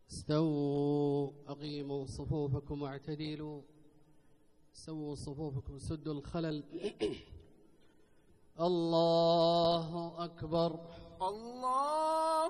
استووا أقيموا صفوفكم واعتدلوا. سووا صفوفكم سدوا الخلل. الله أكبر. الله